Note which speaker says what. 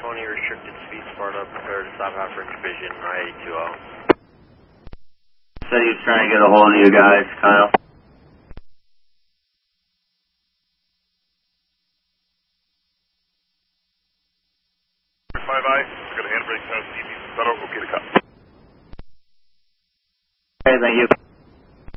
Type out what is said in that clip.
Speaker 1: 20 restricted speed Sparta, prepare to stop after vision, I-820.
Speaker 2: Said he was trying to get a hold of you guys, Kyle.
Speaker 3: I got a handbrake, no CB, okay to cut.
Speaker 2: Okay, thank you.